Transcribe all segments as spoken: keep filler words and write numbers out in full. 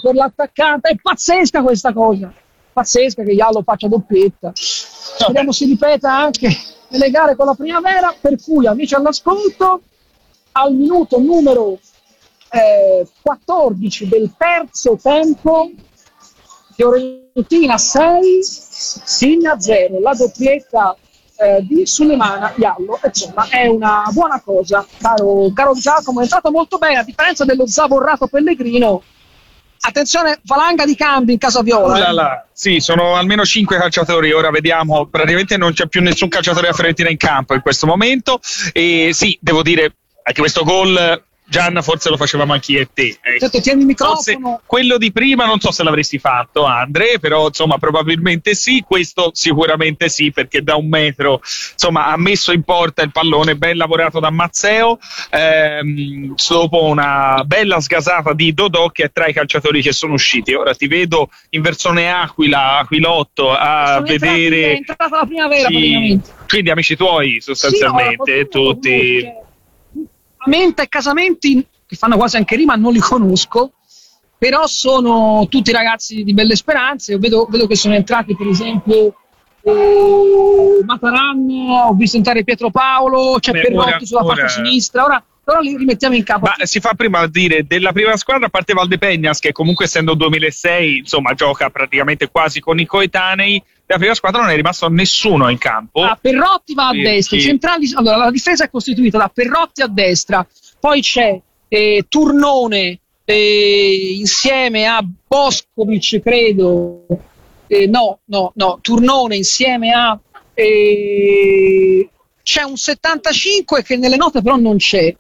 per l'attaccante, è pazzesca questa cosa, pazzesca che Jallo faccia doppietta. Speriamo si ripeta anche nelle gare con la primavera, per cui amici all'ascolto, al minuto numero eh, quattordici del terzo tempo, Fiorentina sei, Signa zero, la doppietta eh, di Sulemana Jallo, insomma è una buona cosa, caro, caro Giacomo, è entrato molto bene, a differenza dello zavorrato Pellegrino. Attenzione, valanga di cambi in casa Viola. Eh. Là, sì, sono almeno cinque calciatori, ora vediamo, praticamente non c'è più nessun calciatore della Fiorentina in campo in questo momento, e sì, devo dire, anche questo gol, Gian, forse lo facevamo anche io e te. Eh. Certo, tieni il microfono. Forse quello di prima non so se l'avresti fatto, Andre, però insomma probabilmente sì, questo sicuramente sì, perché da un metro insomma ha messo in porta il pallone, ben lavorato da Mazzeo, ehm, dopo una bella sgasata di Dodò, che è tra i calciatori che sono usciti. Ora ti vedo in versione Aquila, Aquilotto a sono vedere. Entrati, è entrata la primavera, sì, praticamente. quindi amici tuoi sostanzialmente, sì, no, tutti. Menta e Casamenti, che fanno quasi anche rima, non li conosco, però sono tutti ragazzi di belle speranze. Io vedo, vedo che sono entrati per esempio eh, Mataran, ho visto entrare Pietro Paolo, c'è Beh, Perrotti ora, sulla ora... parte sinistra, ora, ora li rimettiamo in campo. Ma si fa prima a dire della prima squadra, a parte Valdepeñas, che comunque essendo duemilasei insomma gioca praticamente quasi con i coetanei. Della prima squadra non è rimasto nessuno in campo. Ah, Perrotti va a Perché... destra, i centrali, allora la difesa è costituita da Perrotti a destra, poi c'è eh, Turnone eh, insieme a Boskovic, credo, eh, no, no, no, Turnone insieme a eh, c'è un settantacinque che nelle note però non c'è.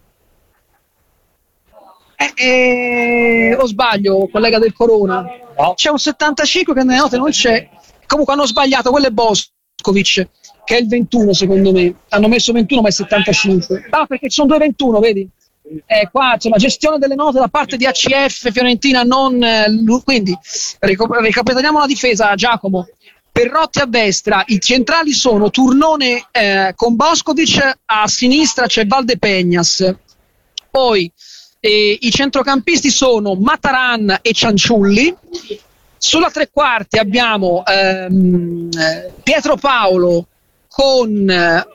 Eh, eh, o sbaglio, collega del Corona? No. C'è un settantacinque che nelle note non c'è. Comunque hanno sbagliato, quello è Boskovic, che è il ventuno secondo me. Hanno messo ventuno ma è settantacinque. Ah, perché ci sono due ventuno, vedi? Eh, qua c'è la gestione delle note da parte di A C F Fiorentina, non eh, quindi ricapitoliamo la difesa, Giacomo. Perrotti a destra, i centrali sono Turnone eh, con Boskovic, a sinistra c'è Valdepeñas. Poi eh, i centrocampisti sono Mataran e Cianciulli. Sulla tre quarti abbiamo ehm, Pietro Paolo con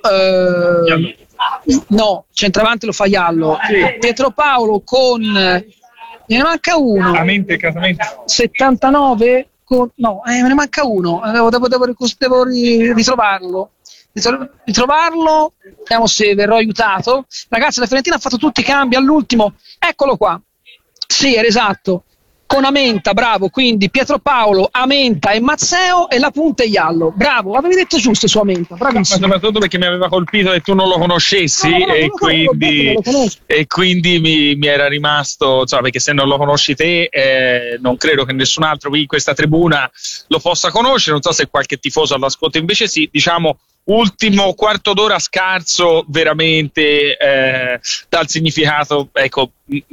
eh, no, centravanti lo fa Jallo. Sì. Pietro Paolo con ne manca uno. Casamenti, Casamenti. settantanove con, no, eh, me ne manca uno. Devo, devo, devo, devo ritrovarlo. Ritrovarlo, vediamo se verrò aiutato. Ragazzi, la Fiorentina ha fatto tutti i cambi all'ultimo. Eccolo qua. Sì, era esatto. Con Amenta, bravo, quindi Pietro Paolo, Amenta e Mazzeo, e la punta è Jallo. Bravo, avevi detto giusto su Amenta, bravissimo. Ma soprattutto perché mi aveva colpito che tu non lo conoscessi, no, no, no, e, quindi, e quindi mi, mi era rimasto, insomma, perché se non lo conosci te eh, non credo che nessun altro qui in questa tribuna lo possa conoscere. Non so se qualche tifoso all'ascolto invece sì. Diciamo ultimo quarto d'ora scarso veramente eh, dal significato, ecco,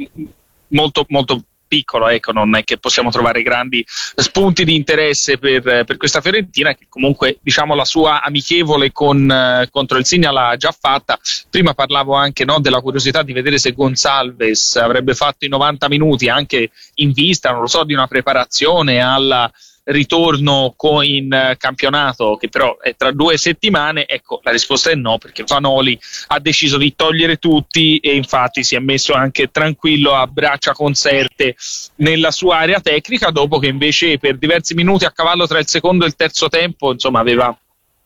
molto molto piccolo, ecco, non è che possiamo trovare grandi spunti di interesse per, per questa Fiorentina, che comunque diciamo la sua amichevole con, eh, contro il Signa l'ha già fatta. Prima parlavo anche, no, della curiosità di vedere se Gonçalves avrebbe fatto i novanta minuti anche in vista, non lo so, di una preparazione alla ritorno co- in uh, campionato, che però è tra due settimane. Ecco, la risposta è no, perché Vanoli ha deciso di togliere tutti e infatti si è messo anche tranquillo a braccia conserte nella sua area tecnica, dopo che invece per diversi minuti a cavallo tra il secondo e il terzo tempo insomma aveva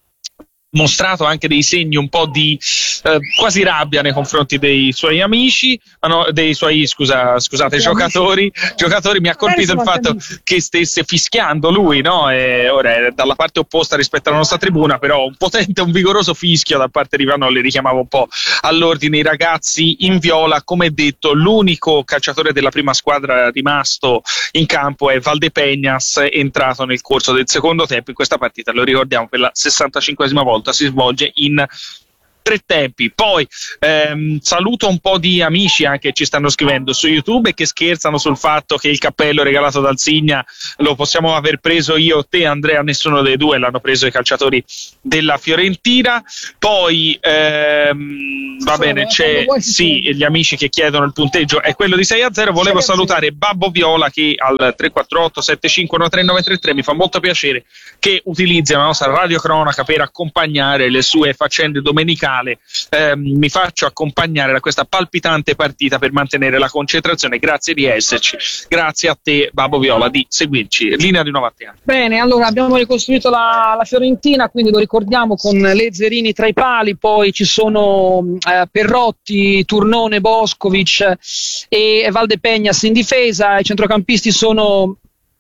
mostrato anche dei segni un po' di eh, quasi rabbia nei confronti dei suoi amici, ma no, dei suoi scusa, scusate giocatori giocatori. Mi ha colpito il fatto che stesse fischiando lui, no? E ora è dalla parte opposta rispetto alla nostra tribuna, però un potente, un vigoroso fischio da parte di Vanoli richiamava un po' all'ordine i ragazzi in viola. Come detto, l'unico calciatore della prima squadra rimasto in campo è Valdepeñas, entrato nel corso del secondo tempo in questa partita. Lo ricordiamo, per la sessantacinquesima volta si svolge in tre tempi. Poi ehm, saluto un po' di amici anche che ci stanno scrivendo su YouTube e che scherzano sul fatto che il cappello regalato dal Signa lo possiamo aver preso io o te, Andrea. Nessuno dei due, l'hanno preso i calciatori della Fiorentina. Poi ehm, va bene, c'è sì, gli amici che chiedono il punteggio è quello di sei a zero. Volevo salutare Babbo Viola che al tre quattro otto sette cinque uno tre nove tre tre mi fa molto piacere che utilizzi la nostra radiocronaca per accompagnare le sue faccende domenicali. Eh, mi faccio accompagnare da questa palpitante partita per mantenere la concentrazione. Grazie di esserci, grazie a te Babbo Viola di seguirci. Linea di nuovo a te. Bene, allora abbiamo ricostruito la, la Fiorentina, quindi lo ricordiamo con Lezzerini tra i pali, poi ci sono eh, Perrotti, Turnone, Boskovic e Valdepegnas in difesa. I centrocampisti sono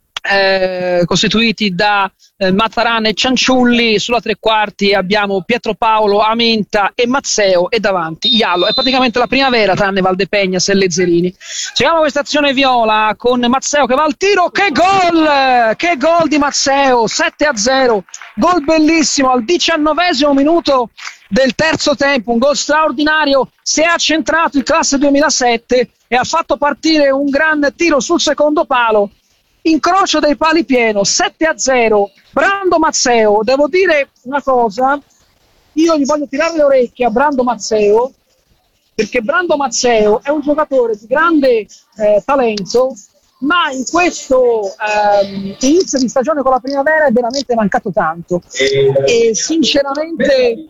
Eh, costituiti da eh, Matarana e Cianciulli. Sulla tre quarti abbiamo Pietro Paolo, Amenta e Mazzeo, e davanti Iallo. È praticamente la primavera tranne Valdepegnas e Lezzerini. Seguiamo questa azione viola con Mazzeo che va al tiro. Che gol! Che gol di Mazzeo! sette a zero, gol bellissimo al diciannovesimo minuto del terzo tempo, un gol straordinario. Si è accentrato il classe duemilasette e ha fatto partire un gran tiro sul secondo palo. Incrocio dei pali pieno, sette a zero. Brando Mazzeo, devo dire una cosa, io gli voglio tirare le orecchie a Brando Mazzeo, perché Brando Mazzeo è un giocatore di grande eh, talento, ma in questo ehm, inizio di stagione con la primavera è veramente mancato tanto e sinceramente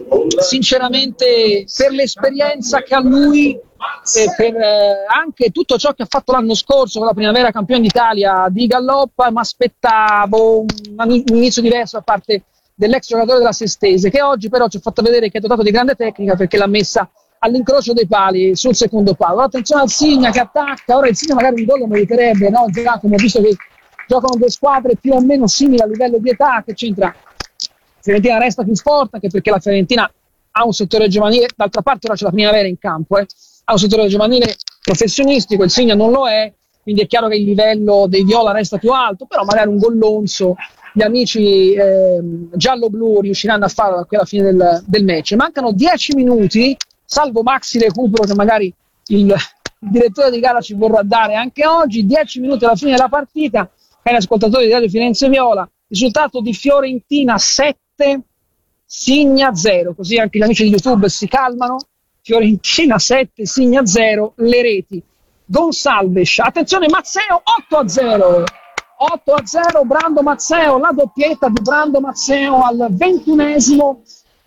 sinceramente per l'esperienza che ha lui e per eh, anche tutto ciò che ha fatto l'anno scorso con la primavera campione d'Italia di Galloppa, mi aspettavo un, un inizio diverso da parte dell'ex giocatore della Sestese, che oggi però ci ha fatto vedere che è dotato di grande tecnica perché l'ha messa all'incrocio dei pali sul secondo palo. Attenzione al Signa che attacca, ora il Signa magari un gol lo meriterebbe, no Giacomo, visto che giocano due squadre più o meno simili a livello di età, che c'entra? Fiorentina resta più forte anche perché la Fiorentina ha un settore giovanile, d'altra parte ora c'è la primavera in campo, eh. ha un settore giovanile professionistico, il Signa non lo è, quindi è chiaro che il livello dei Viola resta più alto, però magari un gollonzo gli amici eh, giallo-blu riusciranno a farlo qui alla fine del, del match. Mancano dieci minuti, salvo maxi recupero che magari il, il direttore di gara ci vorrà dare anche oggi. Dieci minuti alla fine della partita, cari ascoltatori di Radio Firenze Viola, risultato di Fiorentina sette, Signa zero, così anche gli amici di YouTube si calmano. Fiorentina sette, Signa zero, le reti Gonsalves, attenzione Mazzeo, otto a zero, otto a zero, Brando Mazzeo, la doppietta di Brando Mazzeo al ventunesimo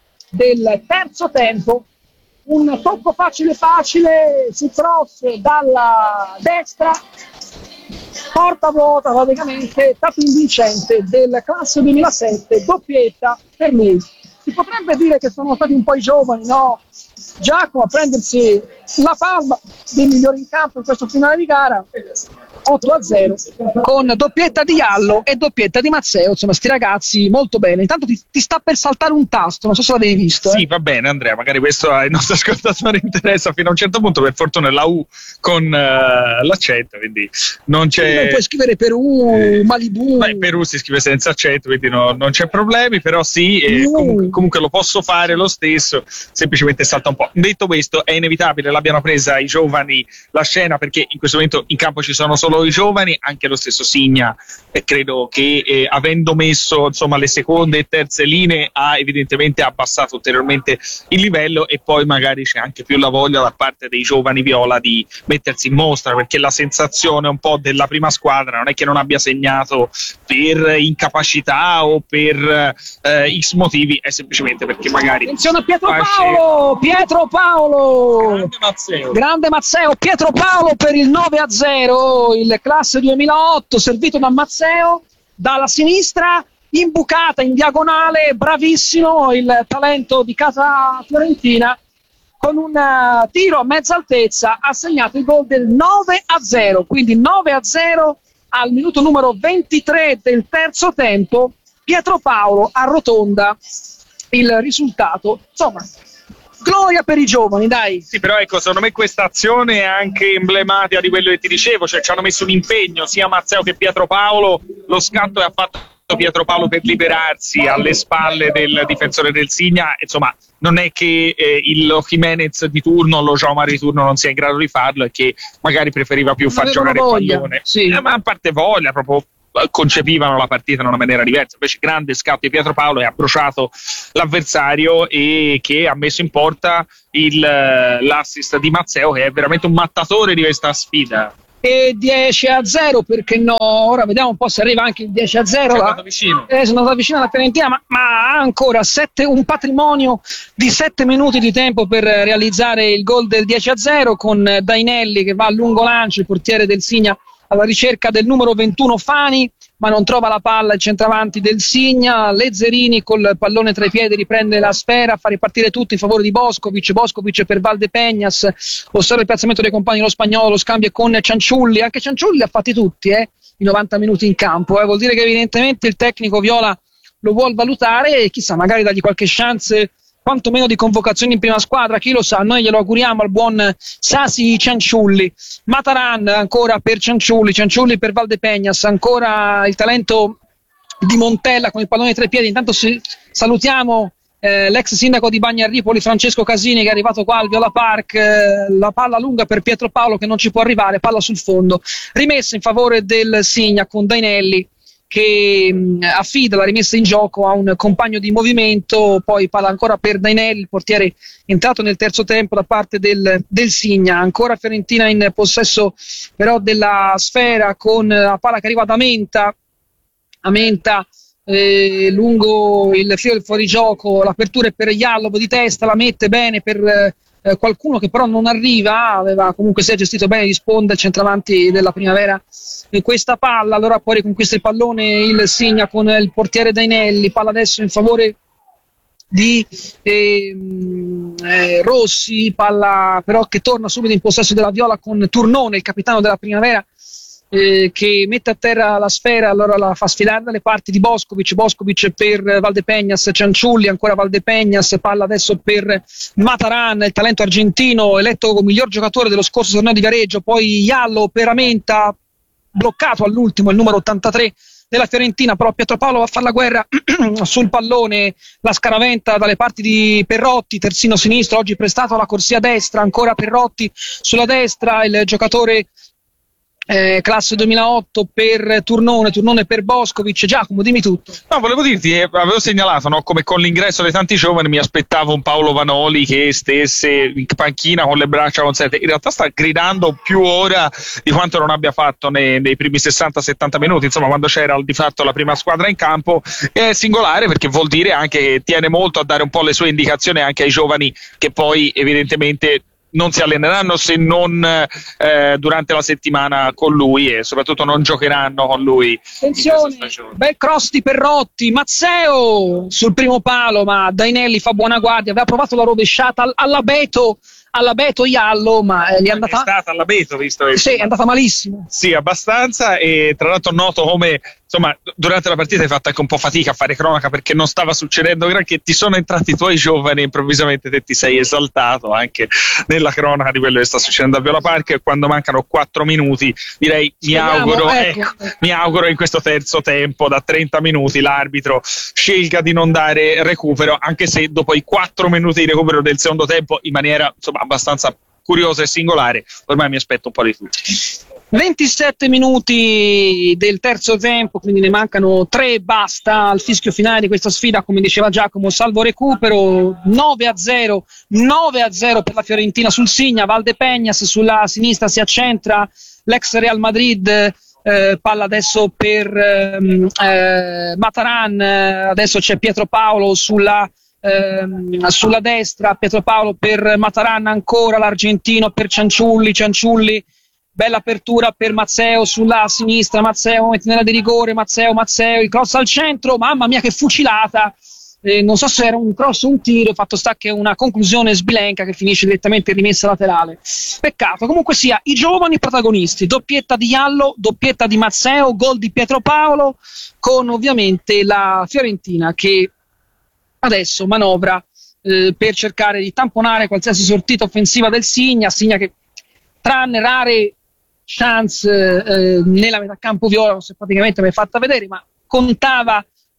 del terzo tempo. Un tocco facile facile su cross dalla destra, porta vuota praticamente, tappo invincente del classe duemilasette, doppietta per lui. Si potrebbe dire che sono stati un po' i giovani, no? Giacomo a prendersi la palma dei migliori in campo in questo finale di gara. otto a zero con doppietta di Iallo e doppietta di Mazzeo, insomma sti ragazzi molto bene. Intanto ti, ti sta per saltare un tasto, non so se l'avevi visto. Sì, eh. va bene Andrea, magari questo ai nostri ascoltatori interessa fino a un certo punto, per fortuna è la U con uh, l'accento, quindi non c'è... Non puoi scrivere Perù, eh, Malibu... Beh, Perù si scrive senza accento, quindi no, non c'è problemi, però sì, eh, no. comunque, comunque lo posso fare lo stesso, semplicemente salta un po'. Detto questo, è inevitabile, l'abbiano presa i giovani la scena, perché in questo momento in campo ci sono solo i giovani, anche lo stesso Signa, eh, credo che eh, avendo messo insomma le seconde e terze linee ha evidentemente abbassato ulteriormente il livello, e poi magari c'è anche più la voglia da parte dei giovani viola di mettersi in mostra, perché la sensazione un po' della prima squadra non è che non abbia segnato per incapacità o per eh, x motivi, è semplicemente perché magari... Attenzione a Pietro Paolo, Pietro Paolo, grande Mazzeo. grande Mazzeo, Pietro Paolo per il nove a zero, il classe duemilaotto servito da Mazzeo dalla sinistra, imbucata in diagonale, bravissimo il talento di casa fiorentina, con un uh, tiro a mezza altezza ha segnato il gol del nove a zero, quindi nove a zero al minuto numero ventitré del terzo tempo. Pietro Paolo arrotonda il risultato, insomma gloria per i giovani, dai. Sì, però ecco, secondo me questa azione è anche emblematica di quello che ti dicevo, cioè ci hanno messo un impegno sia Mazzeo che Pietro Paolo, lo scatto che ha fatto Pietro Paolo per liberarsi alle spalle del difensore del Signa, insomma non è che eh, il Jimenez di turno, lo Jomar di turno non sia in grado di farlo, e che magari preferiva più non far giocare il voglia, pallone, sì. eh, ma a parte voglia, proprio concepivano la partita in una maniera diversa. Invece grande scatto di Pietro Paolo, e ha bruciato l'avversario, e che ha messo in porta il, l'assist di Mazzeo, che è veramente un mattatore di questa sfida. E dieci a zero, perché no? Ora vediamo un po' se arriva anche il dieci a zero. È andato vicino. Eh, sono andato vicino alla Fiorentina, ma, ma ha ancora sette, un patrimonio di sette minuti di tempo per realizzare il gol del dieci a zero, con Dainelli che va a lungo lancio, il portiere del Signa, alla ricerca del numero ventuno Fani, ma non trova la palla il centravanti del Signa. Lezzerini col pallone tra i piedi riprende la sfera, fa ripartire tutto in favore di Boskovic. Boskovic per Valdepeñas, osserva il piazzamento dei compagni, lo spagnolo, lo scambio con Cianciulli. Anche Cianciulli li ha fatti tutti, eh, i novanta minuti in campo, eh. Vuol dire che evidentemente il tecnico viola lo vuol valutare, e chissà, magari dargli qualche chance quantomeno di convocazione in prima squadra, chi lo sa. Noi glielo auguriamo al buon Sasi Cianciulli. Mataran ancora per Cianciulli, Cianciulli per Valdepeñas, ancora il talento di Montella con il pallone tra i piedi. Intanto si, salutiamo eh, l'ex sindaco di Bagnarripoli Francesco Casini, che è arrivato qua al Viola Park. Eh, la palla lunga per Pietro Paolo che non ci può arrivare, palla sul fondo, rimessa in favore del Signa con Dainelli che mh, affida la rimessa in gioco a un compagno di movimento. Poi palla ancora per Dainelli, il portiere entrato nel terzo tempo da parte del, del Signa. Ancora Fiorentina in possesso però della sfera, con la palla che arriva da Menta, a Menta eh, lungo il filo del fuorigioco, l'apertura è per Jallow di testa, la mette bene per eh, qualcuno che però non arriva, aveva comunque si è gestito bene di sponda il centravanti della Primavera in questa palla. Allora poi riconquista il pallone il Signa con il portiere Dainelli, palla adesso in favore di eh, eh, Rossi, palla però che torna subito in possesso della Viola con Turnone, il capitano della Primavera, eh, che mette a terra la sfera. Allora la fa sfilare dalle parti di Boskovic, Boskovic per Valdepeñas, Cianciulli, ancora Valdepeñas, palla adesso per Mataran, il talento argentino eletto miglior giocatore dello scorso torneo di Viareggio. Poi Jallow per Amenta, bloccato all'ultimo il numero ottantatré della Fiorentina, però Pietro Paolo va a fare la guerra sul pallone, la scaraventa dalle parti di Perrotti, terzino sinistro, oggi prestato alla corsia destra. Ancora Perrotti sulla destra, il giocatore Eh, classe duemilaotto per Turnone, Turnone per Boskovic. Giacomo, dimmi tutto. No, volevo dirti, eh, avevo segnalato, no, come con l'ingresso dei tanti giovani mi aspettavo un Paolo Vanoli che stesse in panchina con le braccia conserte. In realtà sta gridando più ora di quanto non abbia fatto nei, nei primi sessanta settanta minuti, insomma, quando c'era di fatto la prima squadra in campo. È singolare perché vuol dire anche che tiene molto a dare un po' le sue indicazioni anche ai giovani, che poi evidentemente non si alleneranno se non eh, durante la settimana con lui, e soprattutto non giocheranno con lui. Attenzione, bel cross di Perrotti, Mazzeo sul primo palo, ma Dainelli fa buona guardia, aveva provato la rovesciata alla Beto, alla Beto Jallow, ma eh, gli è andata, è stata alla Beto, visto che sì, è andata malissimo. Sì, abbastanza, e tra l'altro noto come insomma durante la partita hai fatto anche un po' fatica a fare cronaca perché non stava succedendo granché, ti sono entrati i tuoi giovani e improvvisamente te ti sei esaltato anche nella cronaca di quello che sta succedendo a Viola Park. E quando mancano quattro minuti direi mi auguro, ecco. ecco, mi auguro in questo terzo tempo da trenta minuti l'arbitro scelga di non dare recupero, anche se dopo i quattro minuti di recupero del secondo tempo, in maniera insomma abbastanza curiosa e singolare, ormai mi aspetto un po' di tutto. ventisette minuti del terzo tempo, quindi ne mancano tre, basta al fischio finale di questa sfida, come diceva Giacomo, salvo recupero. Nove a zero per la Fiorentina sul Signa. Valdepeñas sulla sinistra si accentra, l'ex Real Madrid, eh, palla adesso per ehm, eh, Mataran, adesso c'è Pietro Paolo sulla ehm, sulla destra, Pietro Paolo per Mataran, ancora l'argentino per Cianciulli, Cianciulli, bella apertura per Mazzeo sulla sinistra, Mazzeo momento nella di rigore, Mazzeo, Mazzeo, il cross al centro, mamma mia che fucilata, eh, non so se era un cross o un tiro, fatto sta che è una conclusione sbilenca che finisce direttamente in rimessa laterale, peccato. Comunque sia, i giovani protagonisti, doppietta di Jallow, doppietta di Mazzeo, gol di Pietro Paolo, con ovviamente la Fiorentina che adesso manovra eh, per cercare di tamponare qualsiasi sortita offensiva del Signa, Signa che tranne rare chance eh, nella metà campo viola non si è praticamente mai fatta vedere, ma contava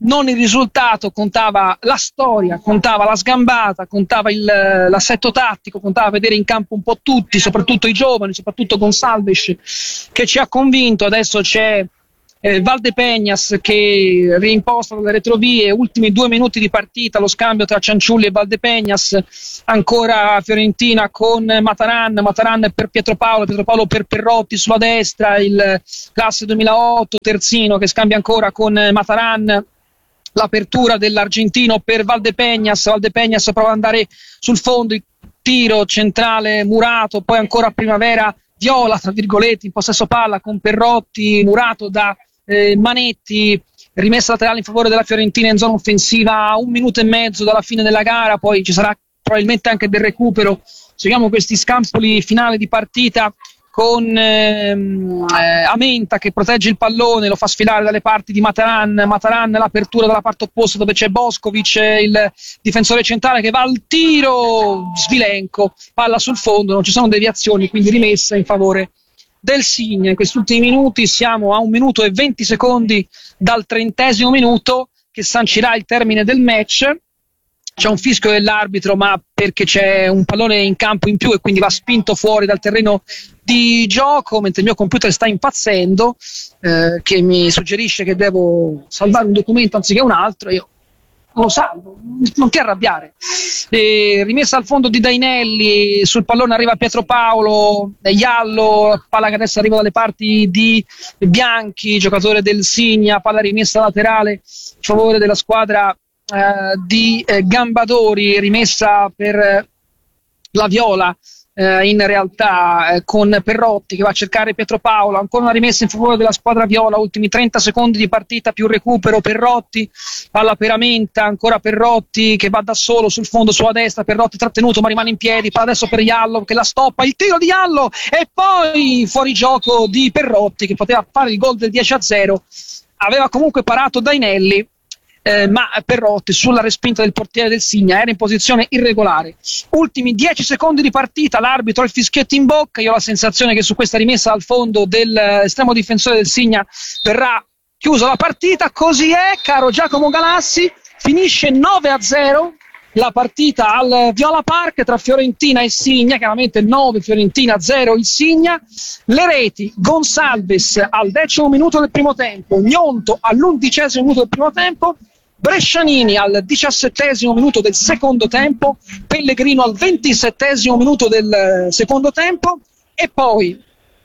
non il risultato, contava la storia, contava la sgambata, contava il, l'assetto tattico, contava vedere in campo un po' tutti, soprattutto i giovani, soprattutto Gonçalves che ci ha convinto. Adesso c'è eh, Valdepeñas che reimposta dalle retrovie, ultimi due minuti di partita, lo scambio tra Cianciulli e Valdepeñas, ancora Fiorentina con Mataran, Mataran per Pietropaolo, Pietropaolo per Perrotti sulla destra, il classe duemilaotto, Terzino che scambia ancora con Mataran, l'apertura dell'argentino per Valdepeñas, Valdepeñas prova ad andare sul fondo, il tiro centrale Murato, poi ancora Primavera Viola, tra virgolette, in possesso palla con Perrotti, Murato da eh, Manetti, rimessa laterale in favore della Fiorentina in zona offensiva a un minuto e mezzo dalla fine della gara, poi ci sarà probabilmente anche del recupero. Seguiamo questi scampoli finali di partita con ehm, eh, Amenta che protegge il pallone, lo fa sfilare dalle parti di Mataran, Mataran l'apertura dalla parte opposta dove c'è Boskovic, il difensore centrale che va al tiro, Svilenko, palla sul fondo, non ci sono deviazioni, quindi rimessa in favore del Signa. In questi ultimi minuti siamo a un minuto e venti secondi dal trentesimo minuto che sancirà il termine del match. C'è un fischio dell'arbitro, ma perché c'è un pallone in campo in più e quindi va spinto fuori dal terreno di gioco, mentre il mio computer sta impazzendo, eh, che mi suggerisce che devo salvare un documento anziché un altro. Io non lo salvo, non ti arrabbiare. E rimessa al fondo di Dainelli, sul pallone arriva Pietropaolo, Iallo, palla che adesso arriva dalle parti di Bianchi, giocatore del Signa, palla rimessa laterale in favore della squadra Uh, di uh, Gambadori, rimessa per uh, la Viola, uh, in realtà uh, con Perrotti che va a cercare Pietropaolo, ancora una rimessa in favore della squadra Viola, ultimi trenta secondi di partita più recupero, Perrotti, palla per Amenta, ancora Perrotti che va da solo sul fondo sulla destra, Perrotti trattenuto ma rimane in piedi, palla adesso per Iallo che la stoppa, il tiro di Iallo e poi fuori gioco di Perrotti che poteva fare il gol del dieci a zero, aveva comunque parato Dainelli. Eh, ma Perrotti sulla respinta del portiere del Signa era in posizione irregolare. Ultimi dieci secondi di partita, l'arbitro ha il fischietto in bocca. Io ho la sensazione che su questa rimessa al fondo dell'estremo difensore del Signa verrà chiusa la partita. Così è, caro Giacomo Galassi, finisce nove a zero la partita al Viola Park tra Fiorentina e Signa, chiaramente nove Fiorentina, zero il Signa. Le reti: Gonçalves al decimo minuto del primo tempo, Gnonto all'undicesimo minuto del primo tempo, Brescianini al diciassettesimo minuto del secondo tempo, Pellegrino al ventisettesimo minuto del secondo tempo e poi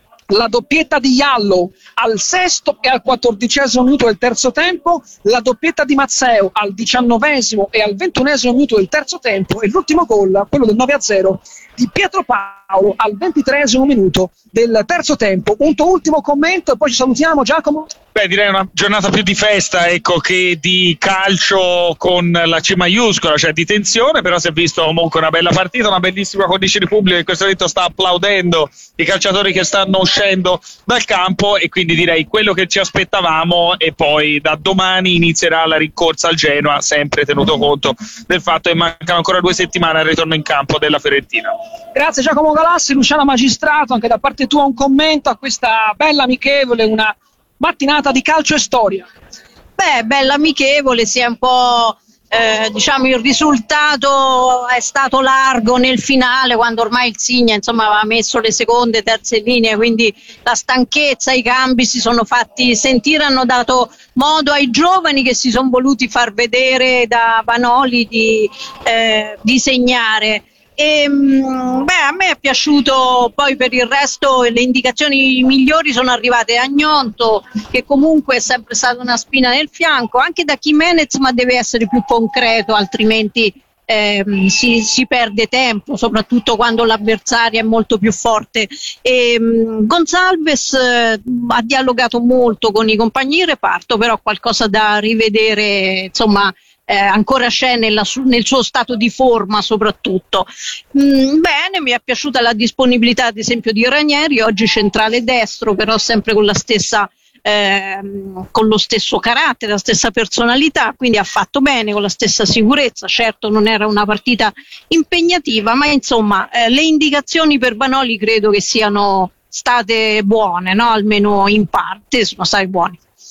la doppietta di Iallo al sesto e al quattordicesimo minuto del terzo tempo, la doppietta di Mazzeo al diciannovesimo e al ventunesimo minuto del terzo tempo e l'ultimo gol, quello del nove a zero di Pietropaolo al ventitreesimo minuto del terzo tempo. Un tuo ultimo commento e poi ci salutiamo, Giacomo? Beh, direi una giornata più di festa, ecco, che di calcio con la C maiuscola, cioè di tensione, però si è visto comunque una bella partita, una bellissima condizione di pubblico che in questo momento sta applaudendo i calciatori che stanno uscendo dal campo e quindi direi quello che ci aspettavamo. E poi da domani inizierà la rincorsa al Genoa, sempre tenuto conto del fatto che mancano ancora due settimane al ritorno in campo della Fiorentina. Grazie Giacomo Galassi. Luciana Magistrato, anche da parte tua un commento a questa bella amichevole, una mattinata di calcio e storia. Beh, bella amichevole, si è un po' eh, diciamo il risultato è stato largo nel finale, quando ormai il Signa insomma aveva messo le seconde, terze linee, quindi la stanchezza, i cambi si sono fatti sentire, hanno dato modo ai giovani che si sono voluti far vedere da Vanoli di, eh, di segnare. E, beh, a me è piaciuto, poi per il resto le indicazioni migliori sono arrivate a Gnonto, che comunque è sempre stata una spina nel fianco, anche da Jimenez, ma deve essere più concreto, altrimenti eh, si, si perde tempo, soprattutto quando l'avversario è molto più forte. E, um, Gonçalves eh, ha dialogato molto con i compagni di reparto, però qualcosa da rivedere, insomma. Eh, ancora c'è nella su- nel suo stato di forma soprattutto. Mm, bene, mi è piaciuta la disponibilità ad esempio di Ranieri, oggi centrale destro, però sempre con la stessa eh, con lo stesso carattere, la stessa personalità, quindi ha fatto bene, con la stessa sicurezza. Certo non era una partita impegnativa, ma insomma eh, le indicazioni per Vanoli credo che siano state buone, no? Almeno in parte sono state buone.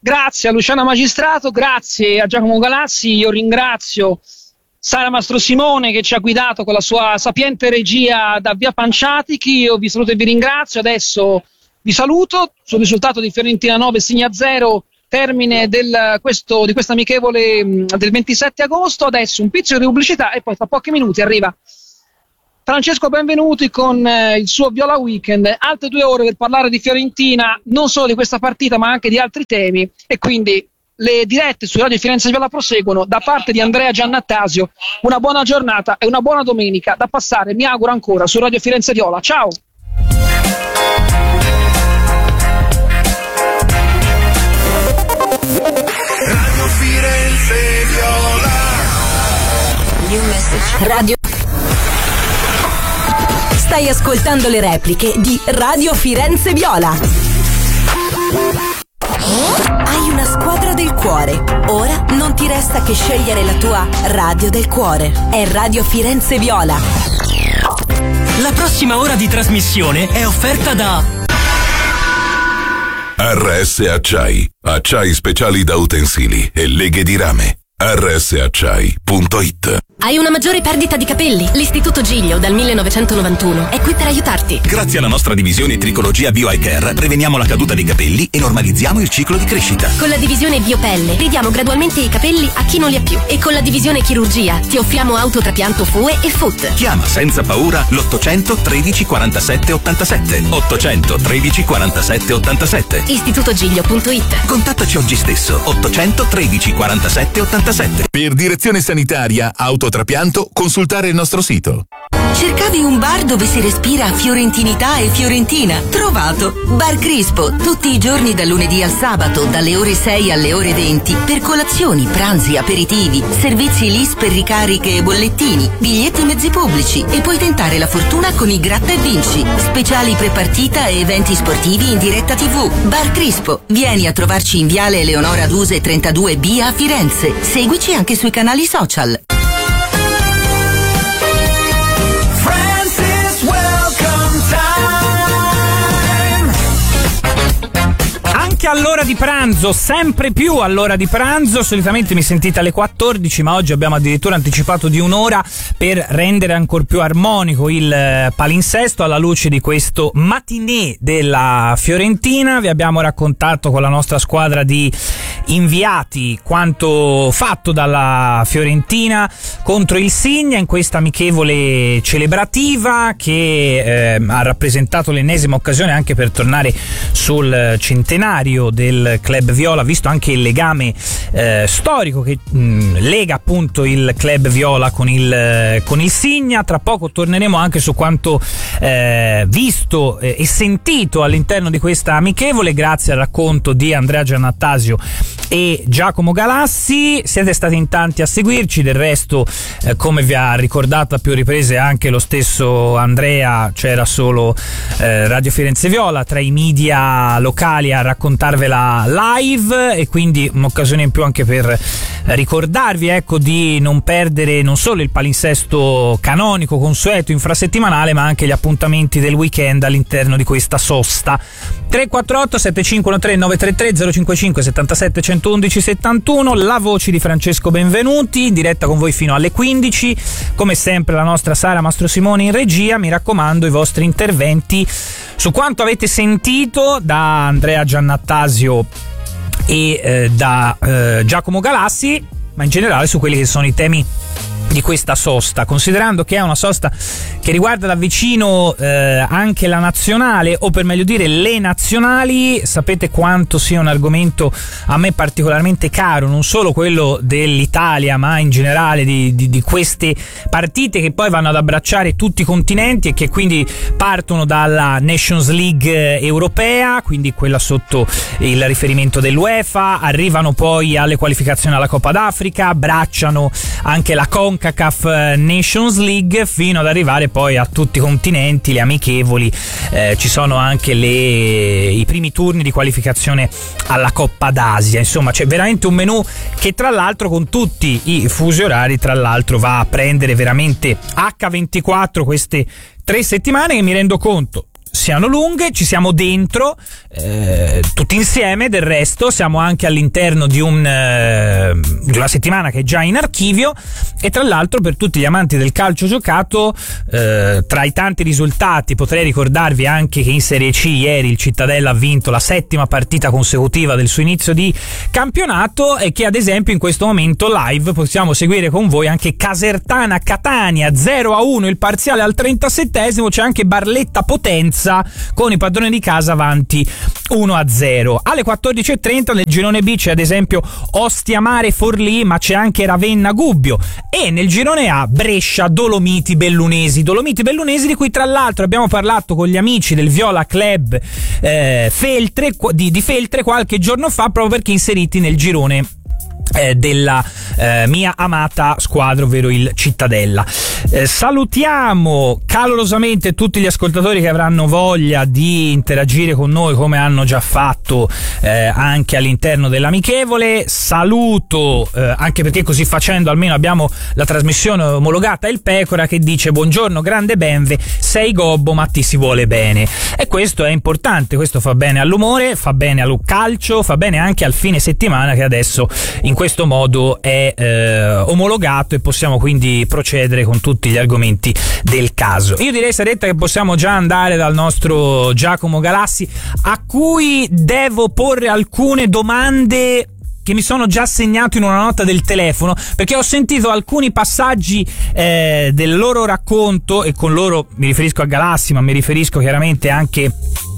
grazie a Luciana Magistrato, grazie a Giacomo Galassi, io ringrazio Sara Mastrosimone che ci ha guidato con la sua sapiente regia da via Panciatichi. Io vi saluto e vi ringrazio, adesso vi saluto sul risultato di Fiorentina nove, Signa zero, termine del, questo, di questa amichevole mh, del ventisette agosto. Adesso un pizzico di pubblicità e poi tra pochi minuti arriva Francesco Benvenuti con eh, il suo Viola Weekend, altre due ore per parlare di Fiorentina, non solo di questa partita ma anche di altri temi, e quindi le dirette su Radio Firenze Viola proseguono. Da parte di Andrea Giannattasio una buona giornata e una buona domenica da passare, mi auguro, ancora su Radio Firenze Viola. Ciao! Radio Firenze Viola. New message. Radio. Stai ascoltando le repliche di Radio Firenze Viola. Hai una squadra del cuore. Ora non ti resta che scegliere la tua radio del cuore. È Radio Firenze Viola. La prossima ora di trasmissione è offerta da R S Acciai, acciai speciali da utensili e leghe di rame. R S acciai punto it. Hai una maggiore perdita di capelli? L'Istituto Giglio dal millenovecentonovantuno è qui per aiutarti. Grazie alla nostra divisione Tricologia Bio Eye Care preveniamo la caduta dei capelli e normalizziamo il ciclo di crescita. Con la divisione Biopelle ridiamo gradualmente i capelli a chi non li ha più. E con la divisione Chirurgia ti offriamo autotrapianto F U E e F U T. Chiama senza paura l'ottocento tredici quarantasette ottantasette. ottocento tredici quarantasette ottantasette. Istituto Giglio punto it. Contattaci oggi stesso. ottocento tredici quarantasette ottantasette. Per direzione sanitaria, autotrapianto, consultare il nostro sito. Cercavi un bar dove si respira fiorentinità e fiorentina? Trovato! Bar Crispo, tutti i giorni dal lunedì al sabato, dalle ore sei alle ore venti, per colazioni, pranzi, aperitivi, servizi L I S per ricariche e bollettini, biglietti mezzi pubblici, e puoi tentare la fortuna con i Gratta e Vinci, speciali prepartita e eventi sportivi in diretta tivù. Bar Crispo, vieni a trovarci in Viale Eleonora Duse trentadue B a Firenze. Seguici anche sui canali social. Anche all'ora di pranzo, sempre più all'ora di pranzo. Solitamente mi sentite alle quattordici, ma oggi abbiamo addirittura anticipato di un'ora per rendere ancora più armonico il palinsesto alla luce di questo matinée della Fiorentina. Vi abbiamo raccontato con la nostra squadra di inviati quanto fatto dalla Fiorentina contro il Signa in questa amichevole celebrativa che eh, ha rappresentato l'ennesima occasione anche per tornare sul centenario del Club Viola, visto anche il legame eh, storico che mh, lega appunto il Club Viola con il, con il Signa. Tra poco torneremo anche su quanto eh, visto eh, e sentito all'interno di questa amichevole grazie al racconto di Andrea Giannattasio e Giacomo Galassi. Siete stati in tanti a seguirci, del resto eh, come vi ha ricordato a più riprese anche lo stesso Andrea, c'era solo eh, Radio Firenze Viola tra i media locali a raccontarvela live, e quindi un'occasione in più anche per ricordarvi ecco di non perdere non solo il palinsesto canonico consueto infrasettimanale, ma anche gli appuntamenti del weekend all'interno di questa sosta. Tre quattro otto sette cinque uno tre nove tre tre zero cinque cinque settantasette centoundici settantuno, la voce di Francesco Benvenuti in diretta con voi fino alle quindici, come sempre la nostra Sara Mastrosimone in regia. Mi raccomando, i vostri interventi su quanto avete sentito da Andrea Giannattasio e eh, da eh, Giacomo Galassi, ma in generale su quelli che sono i temi di questa sosta, considerando che è una sosta che riguarda da vicino eh, anche la nazionale, o per meglio dire le nazionali. Sapete quanto sia un argomento a me particolarmente caro, non solo quello dell'Italia ma in generale di, di, di queste partite che poi vanno ad abbracciare tutti i continenti e che quindi partono dalla Nations League europea, quindi quella sotto il riferimento dell'UEFA, arrivano poi alle qualificazioni alla Coppa d'Africa, abbracciano anche la CONCACAF Nations League, fino ad arrivare poi a tutti i continenti, le amichevoli, eh, ci sono anche le, i primi turni di qualificazione alla Coppa d'Asia. Insomma, c'è veramente un menù che tra l'altro con tutti i fusi orari tra l'altro va a prendere veramente acca ventiquattro queste tre settimane, che mi rendo conto siano lunghe, ci siamo dentro eh, tutti insieme. Del resto siamo anche all'interno di, un, eh, di una settimana che è già in archivio, e tra l'altro per tutti gli amanti del calcio giocato, eh, tra i tanti risultati potrei ricordarvi anche che in Serie C ieri il Cittadella ha vinto la settima partita consecutiva del suo inizio di campionato, e che ad esempio in questo momento live possiamo seguire con voi anche Casertana Catania zero a uno il parziale al trentasettesimo. C'è anche Barletta Potenza con i padroni di casa avanti uno a zero. Alle quattordici e trenta nel girone B c'è ad esempio Ostia Mare Forlì, ma c'è anche Ravenna Gubbio, e nel girone A Brescia Dolomiti Bellunesi. Dolomiti Bellunesi di cui tra l'altro abbiamo parlato con gli amici del Viola Club eh, Feltre, di, di Feltre qualche giorno fa, proprio perché inseriti nel girone Eh, della eh, mia amata squadra, ovvero il Cittadella. Eh, salutiamo calorosamente tutti gli ascoltatori che avranno voglia di interagire con noi, come hanno già fatto eh, anche all'interno dell'amichevole. Saluto eh, anche perché così facendo almeno abbiamo la trasmissione omologata Il Pecora, che dice: buongiorno grande Benve, sei gobbo ma ti si vuole bene. E questo è importante, questo fa bene all'umore, fa bene al calcio, fa bene anche al fine settimana, che adesso in questo modo è eh, omologato, e possiamo quindi procedere con tutti gli argomenti del caso. Io direi, Saretta, che possiamo già andare dal nostro Giacomo Galassi, a cui devo porre alcune domande che mi sono già segnato in una nota del telefono, perché ho sentito alcuni passaggi eh, del loro racconto, e con loro mi riferisco a Galassi, ma mi riferisco chiaramente anche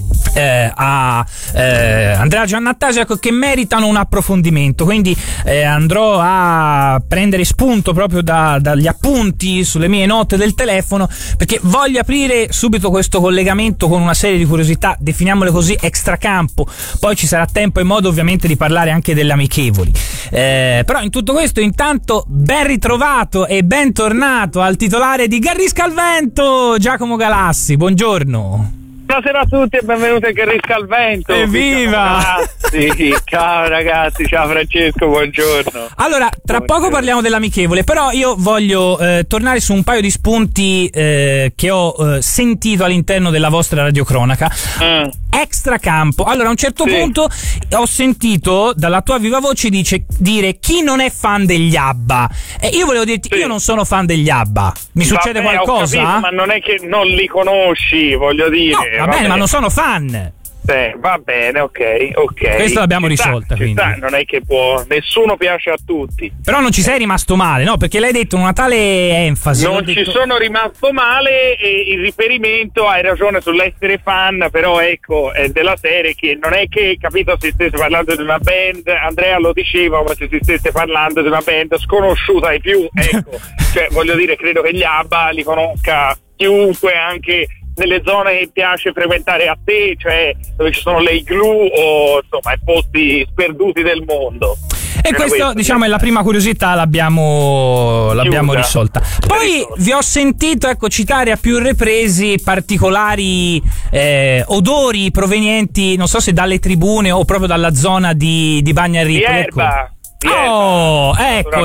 Eh, a eh, Andrea Giannattasio, ecco, che meritano un approfondimento. Quindi eh, andrò a prendere spunto proprio da, dagli appunti sulle mie note del telefono, perché voglio aprire subito questo collegamento con una serie di curiosità, definiamole così, extracampo. Poi ci sarà tempo e modo ovviamente di parlare anche delle amichevoli, eh, però in tutto questo intanto ben ritrovato e bentornato al titolare di Garrisca al Vento, Giacomo Galassi. Buongiorno. Buonasera a tutti e benvenuti a Garrisca al Vento. Evviva! Sì, ciao ragazzi, ciao Francesco, buongiorno. Allora, tra buongiorno. poco parliamo dell'amichevole, però io voglio eh, tornare su un paio di spunti eh, che ho eh, sentito all'interno della vostra radiocronaca. Mm. Extracampo. Allora, a un certo sì. punto ho sentito dalla tua viva voce dice, dire chi non è fan degli ABBA. E io volevo dirti, sì. io non sono fan degli ABBA. Mi Vabbè, succede qualcosa? Ho capito, ma non è che non li conosci, voglio dire. No, va, va bene, bene, ma non sono fan. Sì, va bene, ok, ok. Questa l'abbiamo ci risolta, sta, quindi. Ci sta, non è che può, nessuno piace a tutti. Però non ci sei rimasto male, no? Perché l'hai detto in una tale enfasi. Non detto... ci sono rimasto male, e il riferimento, hai ragione sull'essere fan, però ecco, è della serie che non è che, capito, si stesse parlando di una band, Andrea lo diceva, ma se si stesse parlando di una band sconosciuta ai più, ecco. Cioè, voglio dire, credo che gli ABBA li conosca chiunque, anche nelle zone che piace frequentare a te, cioè dove ci sono le igloo o insomma i posti sperduti del mondo. E questo, questo diciamo, è la prima curiosità, l'abbiamo, l'abbiamo risolta. Poi vi ho sentito, ecco, citare a più ripresi particolari eh, odori provenienti, non so se dalle tribune o proprio dalla zona di, di Bagnaripoli. Di erba. Ecco. Oh, ecco.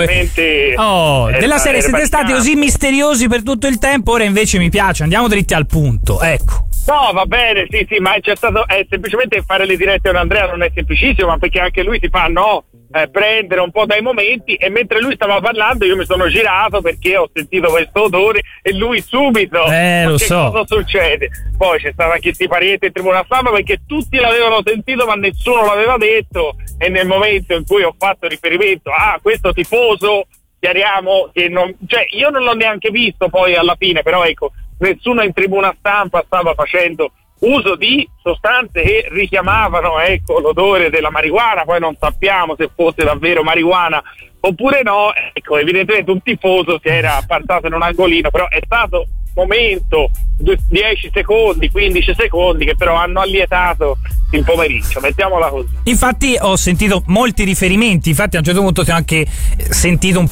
Oh, della serie siete stati così misteriosi per tutto il tempo, ora invece mi piace, andiamo dritti al punto, ecco. No, va bene, sì, sì, ma c'è stato, è semplicemente fare le dirette con Andrea non è semplicissimo, ma perché anche lui si fa, no, eh, prendere un po' dai momenti, e mentre lui stava parlando io mi sono girato perché ho sentito questo odore, e lui subito, eh, lo che so. cosa succede? Poi c'è stata anche sti parietti in tribuna stampa, perché tutti l'avevano sentito ma nessuno l'aveva detto, e nel momento in cui ho fatto riferimento a questo tifoso, chiariamo che non, cioè io non l'ho neanche visto poi alla fine, però ecco, nessuno in tribuna stampa stava facendo uso di sostanze che richiamavano, ecco, l'odore della marijuana. Poi non sappiamo se fosse davvero marijuana oppure no, ecco, evidentemente un tifoso si era appartato in un angolino, però è stato momento, dieci secondi, quindici secondi, che però hanno allietato il pomeriggio, mettiamola così. Infatti ho sentito molti riferimenti, infatti a un certo punto ho anche sentito un po'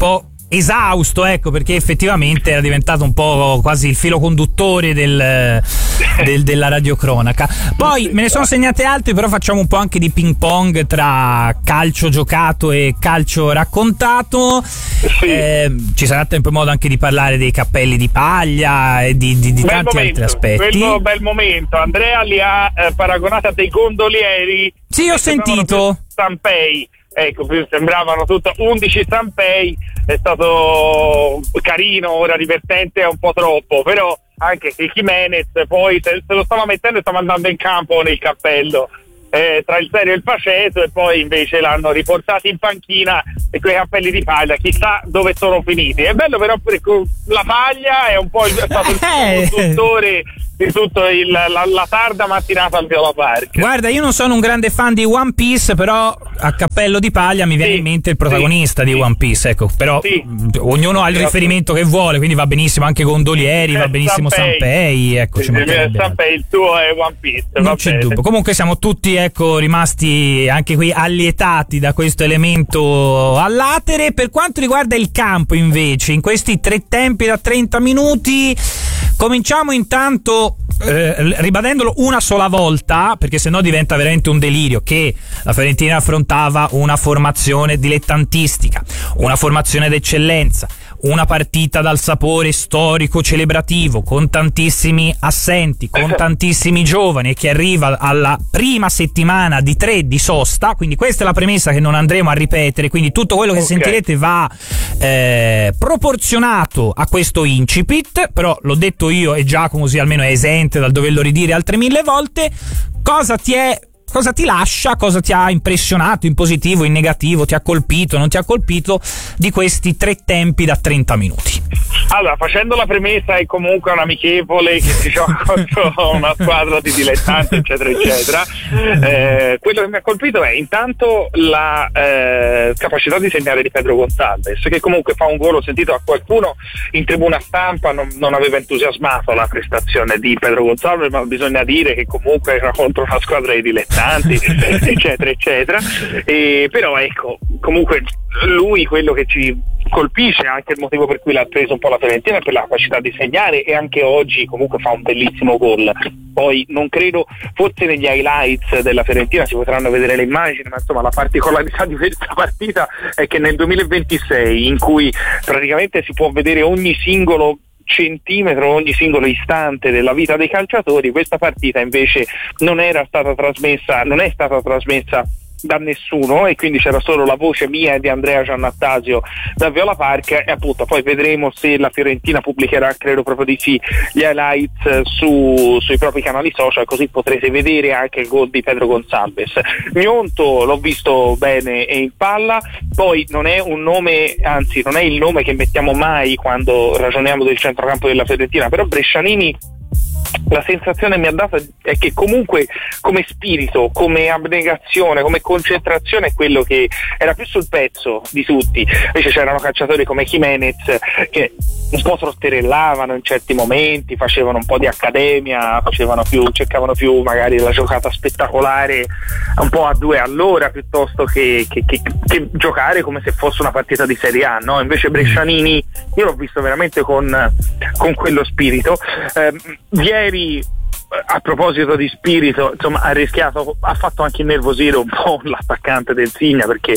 esausto, ecco, perché effettivamente era diventato un po' quasi il filo conduttore del, del, della radiocronaca. Poi me ne sono segnate altre, però facciamo un po' anche di ping pong tra calcio giocato e calcio raccontato. Sì. Eh, ci sarà tempo e modo anche di parlare dei cappelli di paglia e di, di, di tanti momento, altri aspetti. Quello bel momento, Andrea li ha eh, paragonati a dei gondolieri. Sì, ho sentito. Stampei. Ecco, sembravano tutto undici Stampei, è stato carino, ora divertente è un po' troppo, però anche che Jimenez poi se, se lo stava mettendo e stava andando in campo nel cappello, eh, tra il serio e il faceto, e poi invece l'hanno riportato in panchina e quei cappelli di paglia chissà dove sono finiti. È bello però perché la paglia è un po' il, è stato il conduttore di tutto il, la, la tarda mattinata al Viola Park. Guarda, io non sono un grande fan di One Piece, però a cappello di paglia mi viene sì, in mente il protagonista sì, di One Piece, ecco, però sì, ognuno ha il riferimento che vuole, quindi va benissimo anche Gondolieri, eh, va benissimo Sanpei, ecco, sì, Sanpei, il tuo è One Piece, non c'è bene. dubbio. Comunque siamo tutti, ecco, rimasti anche qui allietati da questo elemento all'atere. Per quanto riguarda il campo invece, in questi tre tempi da trenta minuti, cominciamo intanto eh, ribadendolo una sola volta, perché sennò diventa veramente un delirio, che la Fiorentina affrontava una formazione dilettantistica, una formazione d'eccellenza, una partita dal sapore storico celebrativo, con tantissimi assenti, con tantissimi giovani, che arriva alla prima settimana di tre di sosta, quindi questa è la premessa che non andremo a ripetere, quindi tutto quello che okay. sentirete va eh, proporzionato a questo incipit, però l'ho detto io e Giacomo così almeno è esente dal doverlo ridire altre mille volte. Cosa ti è Cosa ti lascia, cosa ti ha impressionato in positivo, in negativo, ti ha colpito, non ti ha colpito di questi tre tempi da trenta minuti? Allora, facendo la premessa, è comunque un amichevole che si gioca contro una squadra di dilettanti, eccetera, eccetera. Eh, quello che mi ha colpito è intanto la eh, capacità di segnare di Pedro Gonzalez, che comunque fa un gol. Ho sentito a qualcuno in tribuna stampa non, non aveva entusiasmato la prestazione di Pedro Gonzalez, ma bisogna dire che comunque era contro una squadra di dilettanti, eccetera, eccetera. E, però ecco, comunque lui quello che ci colpisce, anche il motivo per cui l'ha preso un po' la Fiorentina, per la capacità di segnare, e anche oggi comunque fa un bellissimo gol. Poi non credo, forse negli highlights della Fiorentina si potranno vedere le immagini, ma insomma la particolarità di questa partita è che nel duemilaventisei, in cui praticamente si può vedere ogni singolo centimetro, ogni singolo istante della vita dei calciatori, questa partita invece non era stata trasmessa, non è stata trasmessa da nessuno, e quindi c'era solo la voce mia e di Andrea Giannattasio da Viola Park, e appunto poi vedremo se la Fiorentina pubblicherà, credo proprio di sì, gli highlights su, sui propri canali social, così potrete vedere anche il gol di Pedro Gonzalez. Gnonto l'ho visto bene e in palla, poi non è un nome, anzi non è il nome che mettiamo mai quando ragioniamo del centrocampo della Fiorentina, però Brescianini, la sensazione mi ha dato è che comunque come spirito, come abnegazione, come concentrazione è quello che era più sul pezzo di tutti. Invece c'erano calciatori come Jimenez che un po' trotterellavano in certi momenti, facevano un po' di accademia, facevano più, cercavano più magari la giocata spettacolare un po' a due all'ora, piuttosto che, che, che, che giocare come se fosse una partita di Serie A, no? Invece Brescianini io l'ho visto veramente con, con quello spirito. Eh, ieri, a proposito di spirito, insomma, ha rischiato, ha fatto anche innervosire un po' l'attaccante del Signa, perché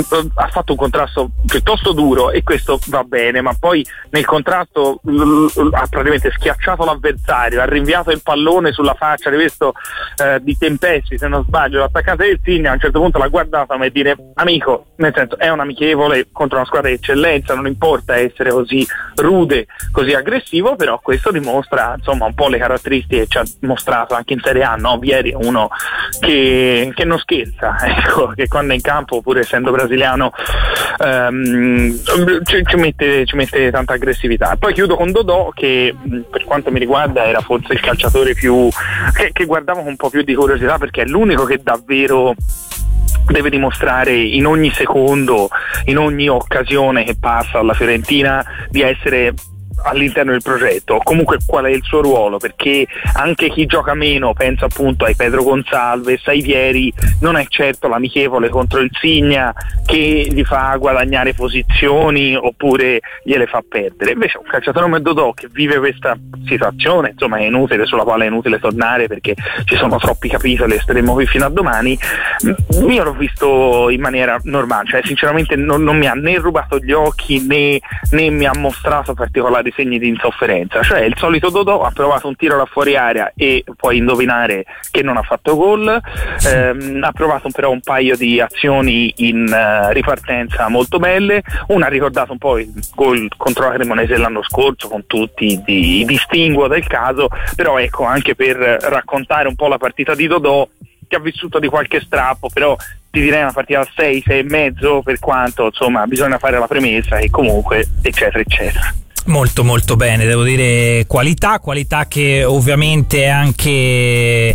ha fatto un contrasto piuttosto duro, e questo va bene, ma poi nel contrasto ha praticamente schiacciato l'avversario, ha rinviato il pallone sulla faccia, hai visto, eh, di Tempesti, se non sbaglio, l'attaccante del Signa a un certo punto l'ha guardato come dire: amico, nel senso, è un amichevole contro una squadra di eccellenza, non importa essere così rude, così aggressivo, però questo dimostra insomma un po' le caratteristiche che ci ha mostrato anche in Serie A, no? Vieri è uno che, che non scherza, ecco, che quando è in campo, pur essendo brasiliano, ehm, ci, ci, mette, ci mette tanta aggressività. Poi chiudo con Dodò, che per quanto mi riguarda era forse il calciatore più che, che guardavo con un po' più di curiosità, perché è l'unico che davvero deve dimostrare in ogni secondo, in ogni occasione che passa alla Fiorentina, di essere all'interno del progetto, comunque qual è il suo ruolo, perché anche chi gioca meno, penso appunto ai Pedro Gonçalves, ai Vieri, non è certo l'amichevole contro il Signa che gli fa guadagnare posizioni oppure gliele fa perdere. Invece un calciatore come Dodò, che vive questa situazione, insomma è inutile, sulla quale è inutile tornare perché ci sono troppi capitoli e staremo qui fino a domani, io l'ho visto in maniera normale, cioè sinceramente non, non mi ha né rubato gli occhi né, né mi ha mostrato particolari segni di insofferenza, cioè il solito Dodò. Ha provato un tiro da fuori area e puoi indovinare che non ha fatto gol, ehm, ha provato però un paio di azioni in uh, ripartenza molto belle, una ha ricordato un po' il gol contro la Cremonese l'anno scorso con tutti i distinguo del caso, però ecco, anche per raccontare un po' la partita di Dodò, che ha vissuto di qualche strappo, però ti direi una partita a sei, sei e mezzo, per quanto insomma bisogna fare la premessa e comunque eccetera eccetera. Molto molto bene, devo dire qualità, qualità che ovviamente è anche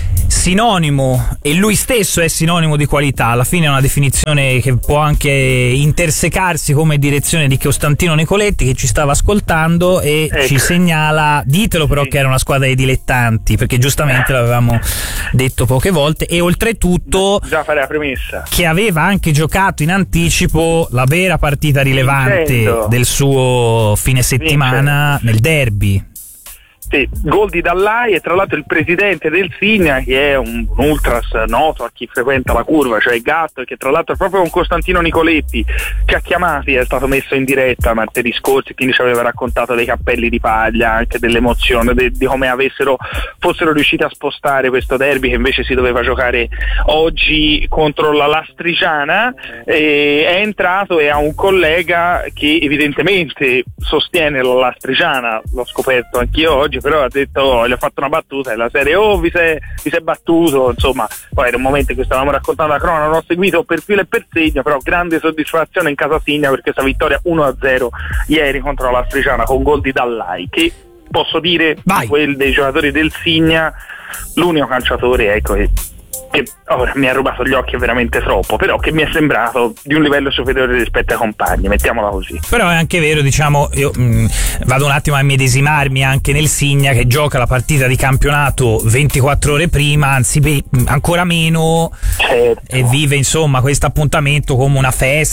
sinonimo, e lui stesso è sinonimo di qualità. Alla fine è una definizione che può anche intersecarsi come direzione di Costantino Nicoletti, che ci stava ascoltando e ecco, ci segnala, ditelo però sì, che era una squadra di dilettanti, perché giustamente l'avevamo detto poche volte, e oltretutto già fare la premessa che aveva anche giocato in anticipo la vera partita rilevante Vincendo. del suo fine settimana Vincendo. nel derby. Sì, gol di Dallai, e tra l'altro il presidente del Signa, che è un, un ultras noto a chi frequenta la curva, cioè Gatto, che tra l'altro proprio con Costantino Nicoletti ci ha chiamati, è stato messo in diretta martedì scorso, quindi ci aveva raccontato dei cappelli di paglia, anche dell'emozione, de, di come avessero fossero riusciti a spostare questo derby che invece si doveva giocare oggi contro la Lastriciana. E è entrato e ha un collega che evidentemente sostiene la Lastriciana, l'ho scoperto anch'io oggi, però ha detto, gli ha fatto una battuta della serie, oh vi sei, vi sei battuto, insomma. Poi era un momento in cui stavamo raccontando la cronaca, non ho seguito per filo e per segno, però grande soddisfazione in casa Signa per questa vittoria uno a zero ieri contro la Lastriciana con gol di Dallai, che posso dire quel dei giocatori del Signa l'unico calciatore, ecco, che che ora mi ha rubato gli occhi veramente troppo, però che mi è sembrato di un livello superiore rispetto ai compagni, mettiamola così. Però è anche vero, diciamo, io mh, vado un attimo a medesimarmi anche nel Signa, che gioca la partita di campionato ventiquattro ore prima, anzi beh, ancora meno, certo, e vive insomma questo appuntamento come una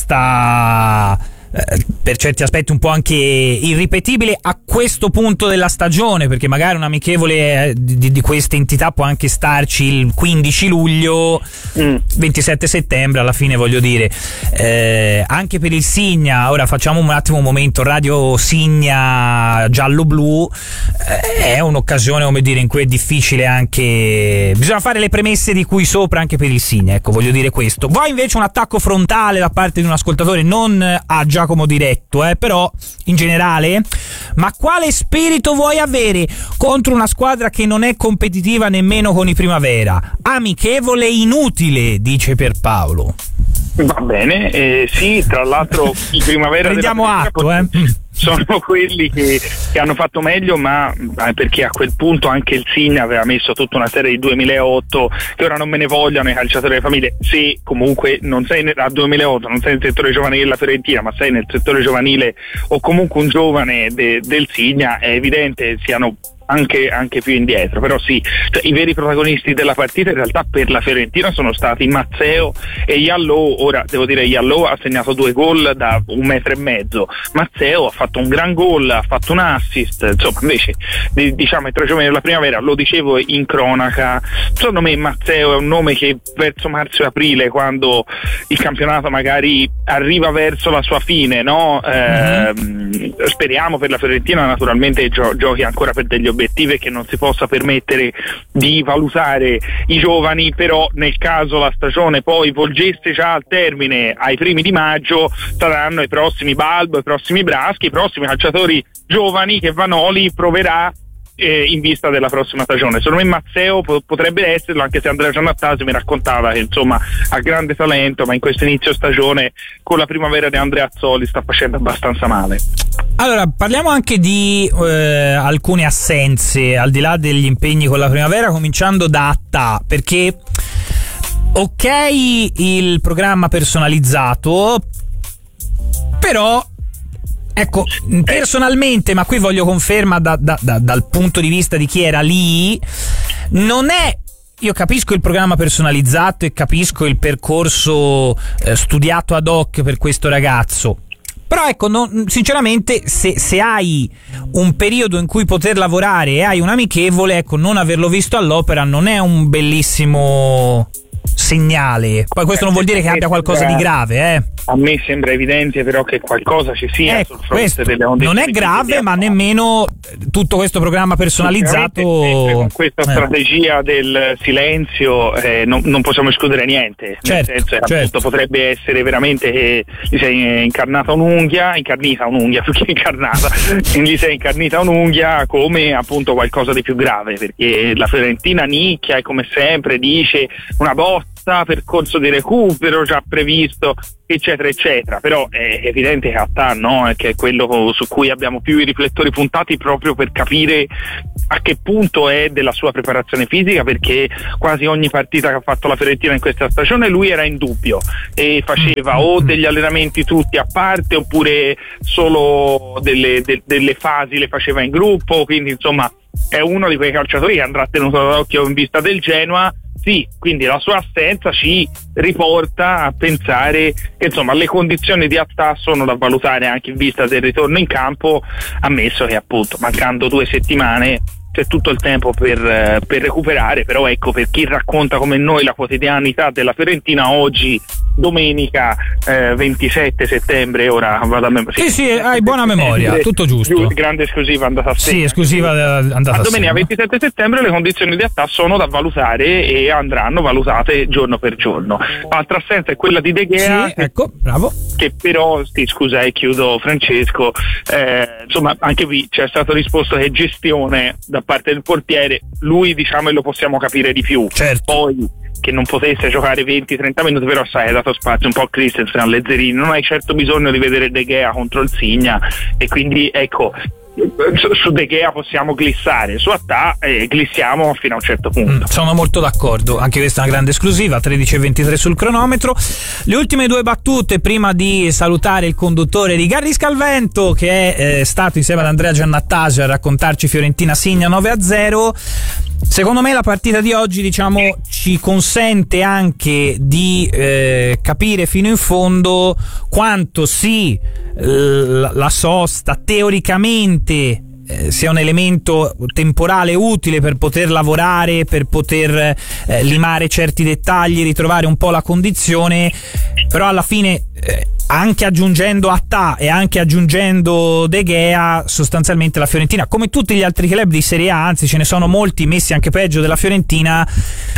festa per certi aspetti un po' anche irripetibile a questo punto della stagione, perché magari un amichevole di, di queste entità può anche starci il quindici luglio, mm. ventisette settembre, alla fine voglio dire, eh, anche per il Signa. Ora facciamo un attimo un momento Radio Signa giallo-blu, eh, è un'occasione, come dire, in cui è difficile anche, bisogna fare le premesse di cui sopra anche per il Signa, ecco, voglio dire questo. Voi invece un attacco frontale da parte di un ascoltatore, non a già come diretto, eh, però in generale, ma quale spirito vuoi avere contro una squadra che non è competitiva nemmeno con i Primavera? Amichevole inutile, dice Pierpaolo. Va bene, eh, sì, tra l'altro i Primavera prendiamo atto, eh. sono quelli che, che hanno fatto meglio, ma eh, perché a quel punto anche il Signa aveva messo tutta una serie di duemilaotto, che ora non me ne vogliono i calciatori delle famiglie. Se comunque non sei nel, a duemilaotto non sei nel settore giovanile della Fiorentina, ma sei nel settore giovanile o comunque un giovane de, del Signa, è evidente siano Anche, anche più indietro, però sì, cioè, i veri protagonisti della partita in realtà per la Fiorentina sono stati Mazzeo e Yallo. Ora devo dire, Yallo ha segnato due gol da un metro e mezzo, Mazzeo ha fatto un gran gol, ha fatto un assist, insomma. Invece diciamo i tre giovani della Primavera, lo dicevo in cronaca, secondo me Mazzeo è un nome che verso marzo e aprile, quando il campionato magari arriva verso la sua fine, no? Mm-hmm. Eh, speriamo per la Fiorentina naturalmente gio- giochi ancora per degli obiettivi, che non si possa permettere di valutare i giovani, però nel caso la stagione poi volgesse già al termine ai primi di maggio, saranno i prossimi Balbo, i prossimi Braschi, i prossimi calciatori giovani che Vanoli proverà eh, in vista della prossima stagione. Secondo me Mazzeo po- potrebbe esserlo, anche se Andrea Giannattasio mi raccontava che insomma ha grande talento, ma in questo inizio stagione con la Primavera di Andrea Azzoli sta facendo abbastanza male. Allora, parliamo anche di eh, alcune assenze, al di là degli impegni con la Primavera, cominciando da Attà, perché ok il programma personalizzato, però Ecco, personalmente, ma qui voglio conferma da, da, da, dal punto di vista di chi era lì, non è... Io capisco il programma personalizzato e capisco il percorso eh, studiato ad hoc per questo ragazzo, però ecco, non, sinceramente se, se hai un periodo in cui poter lavorare e hai un amichevole, ecco, non averlo visto all'opera non è un bellissimo segnale. Poi questo non vuol dire che abbia qualcosa di grave, eh. A me sembra evidente però che qualcosa ci sia eh, sul fronte delle onde. Non è grave, ma nemmeno tutto questo programma personalizzato. Con questa eh. strategia del silenzio eh, non, non possiamo escludere niente. Certo, nel senso, certo. appunto, potrebbe essere veramente che gli sei incarnata un'unghia, incarnita un'unghia più che incarnata, gli sei incarnita un'unghia come appunto qualcosa di più grave, perché la Fiorentina nicchia e come sempre dice una botta, percorso di recupero già previsto, eccetera eccetera, però è evidente che Attà no, che è quello su cui abbiamo più i riflettori puntati proprio per capire a che punto è della sua preparazione fisica, perché quasi ogni partita che ha fatto la Fiorentina in questa stagione lui era in dubbio e faceva o degli allenamenti tutti a parte oppure solo delle, de, delle fasi le faceva in gruppo, quindi insomma è uno di quei calciatori che andrà tenuto d'occhio in vista del Genoa. Sì, quindi la sua assenza ci riporta a pensare che insomma le condizioni di Attà sono da valutare anche in vista del ritorno in campo, ammesso che appunto mancando due settimane c'è tutto il tempo per, per recuperare, però ecco, per chi racconta come noi la quotidianità della Fiorentina oggi, domenica eh, ventisette settembre, ora vado a memoria. Sì, sì, hai buona memoria, tutto giusto. Grande esclusiva andata a Sì, esclusiva andata a domenica ventisette settembre le condizioni di Attà sono da valutare e andranno valutate giorno per giorno. Altra assenza è quella di De Gea. Sì, ecco, bravo. Che però, sì, scusa, e chiudo Francesco, eh, insomma anche qui c'è stato risposto che gestione da parte del portiere, lui diciamo e lo possiamo capire di più. Certo. Poi che non potesse giocare venti trenta minuti, però sai, hai dato spazio un po' a Christensen, a Lezzerini, non hai certo bisogno di vedere De Gea contro il Signa e quindi ecco, su De Gea possiamo glissare, su Attà eh, glissiamo fino a un certo punto. Mm, sono molto d'accordo, anche questa è una grande esclusiva. Tredici e ventitré sul cronometro. Le ultime due battute prima di salutare il conduttore di Garrisca al Vento, che è eh, stato insieme ad Andrea Giannattasio a raccontarci Fiorentina Signa nove a zero. Secondo me la partita di oggi, diciamo, ci consente anche di eh, capire fino in fondo quanto sì l- la sosta teoricamente eh, sia un elemento temporale utile per poter lavorare, per poter eh, limare certi dettagli, ritrovare un po' la condizione, però alla fine eh, anche aggiungendo Attà e anche aggiungendo De Gea, sostanzialmente la Fiorentina, come tutti gli altri club di Serie A, anzi ce ne sono molti messi anche peggio della Fiorentina,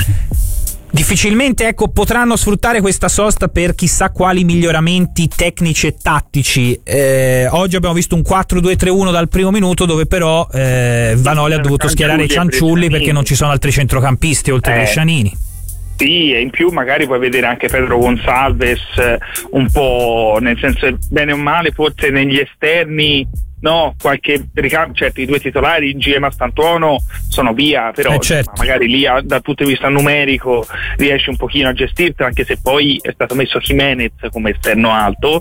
difficilmente ecco potranno sfruttare questa sosta per chissà quali miglioramenti tecnici e tattici. Eh, oggi abbiamo visto un quattro due tre uno dal primo minuto, dove però eh, Vanoli ha dovuto schierare i Cianciulli perché non ci sono altri centrocampisti oltre eh. a Brescianini. Sì, e in più magari puoi vedere anche Pedro Gonçalves un po', nel senso, bene o male, forse negli esterni no, qualche ricambio, certo i due titolari in G M a Stantuono sono via, però eh certo. magari lì a, dal punto di vista numerico riesci un pochino a gestirti, anche se poi è stato messo Jimenez come esterno alto,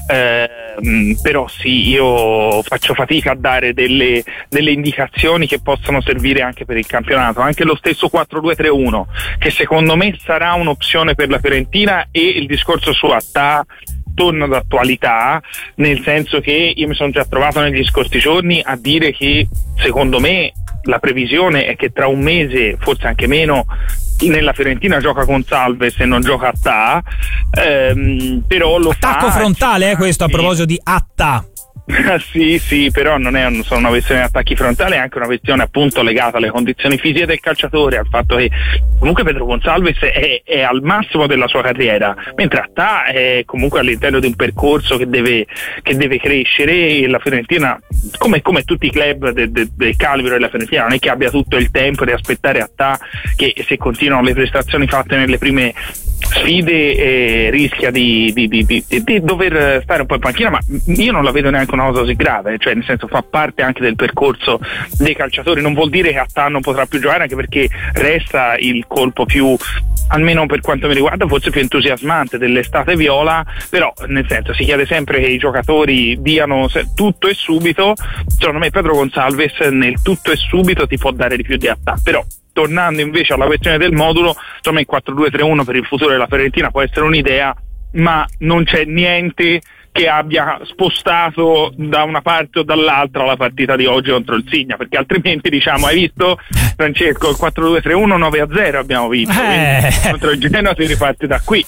eh, però sì, io faccio fatica a dare delle, delle indicazioni che possono servire anche per il campionato, anche lo stesso quattro due tre uno che secondo me sarà un'opzione per la Fiorentina, e il discorso su Attà torna d'attualità, nel senso che io mi sono già trovato negli scorsi giorni a dire che secondo me la previsione è che tra un mese, forse anche meno, nella Fiorentina gioca Gonçalves e non gioca Attà, ehm, però lo attacco fa, frontale eh, questo a proposito di Attà. sì sì però non è un, solo una questione di attacchi frontali, è anche una questione appunto legata alle condizioni fisiche del calciatore, al fatto che comunque Pedro Gonçalves è, è al massimo della sua carriera, mentre Attà è comunque all'interno di un percorso che deve, che deve crescere, e la Fiorentina, come, come tutti i club del de, de calibro della Fiorentina, non è che abbia tutto il tempo di aspettare Attà, che se continuano le prestazioni fatte nelle prime sfide eh, rischia di, di, di, di, di dover stare un po' in panchina, ma io non la vedo neanche una cosa così grave, cioè nel senso fa parte anche del percorso dei calciatori, non vuol dire che Attà non potrà più giocare, anche perché resta il colpo più, almeno per quanto mi riguarda, forse più entusiasmante dell'estate viola, però nel senso si chiede sempre che i giocatori diano tutto e subito. Secondo me Pedro Gonçalves nel tutto e subito ti può dare di più di Attà, però tornando invece alla questione del modulo, insomma il quattro due tre uno per il futuro della Fiorentina può essere un'idea, ma non c'è niente che abbia spostato da una parte o dall'altra la partita di oggi contro il Signa, perché altrimenti diciamo, hai visto Francesco, il quattro due tre uno nove a zero abbiamo vinto, eh. contro il Genoa si riparte da qui.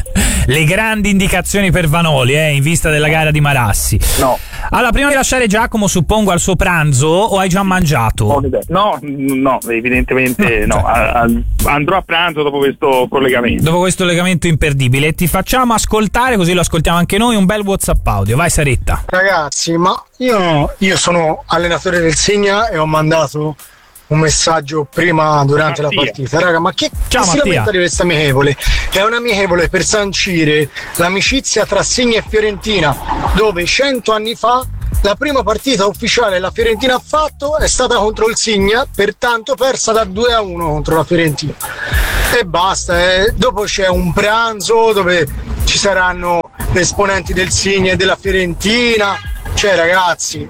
Le grandi indicazioni per Vanoli eh, in vista della gara di Marassi. No. Allora, prima di lasciare Giacomo, suppongo al suo pranzo, o hai già mangiato? No, no, evidentemente no, a, a, andrò a pranzo dopo questo collegamento. Dopo questo collegamento imperdibile, ti facciamo ascoltare, così lo ascoltiamo anche noi, un bel WhatsApp audio. Vai Saretta. Ragazzi, ma io, io sono allenatore del Signa e ho mandato un messaggio prima durante Mattia. la partita. Raga, ma che, Ciao, che si lamenta di questa amichevole? È un'amichevole per sancire l'amicizia tra Signa e Fiorentina, dove cento anni fa la prima partita ufficiale la Fiorentina ha fatto è stata contro il Signa, pertanto persa da due a uno contro la Fiorentina. E basta, eh. Dopo c'è un pranzo dove ci saranno esponenti del Signa e della Fiorentina. Cioè ragazzi,